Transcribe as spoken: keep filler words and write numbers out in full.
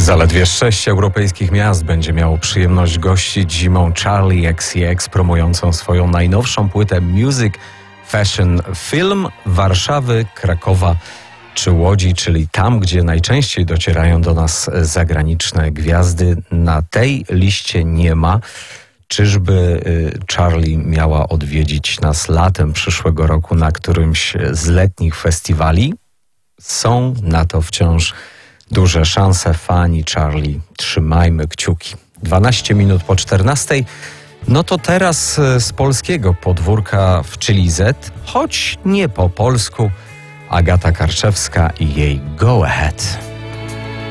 Zaledwie sześć europejskich miast będzie miało przyjemność gościć zimą Charli X C X promującą swoją najnowszą płytę Music, Fashion, Film. Warszawy, Krakowa czy Łodzi, czyli tam, gdzie najczęściej docierają do nas zagraniczne gwiazdy, na tej liście nie ma. Czyżby Charli miała odwiedzić nas latem przyszłego roku na którymś z letnich festiwali? Są na to wciąż duże szanse. Fani Charli, trzymajmy kciuki. dwanaście minut po czternastej. No to teraz z polskiego podwórka w Chili Z, choć nie po polsku, Agata Karczewska i jej Go Ahead.